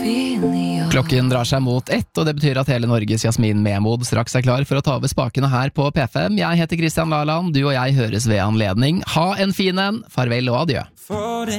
Klokken drar seg mot 1, og det betyr at hele Norges Jasmin Memod straks er klar for å ta over spakene her på P5. Jeg heter Kristian Laland, du og jeg høres ved anledning. Ha en fin en, farvel og adjø.